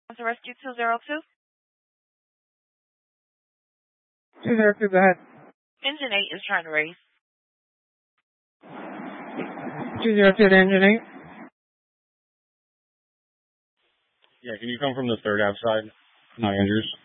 To rescue 202. 202, go ahead. Engine 8 is trying to race. 202 to engine 8. Yeah, can you come from the third outside? No, Andrews.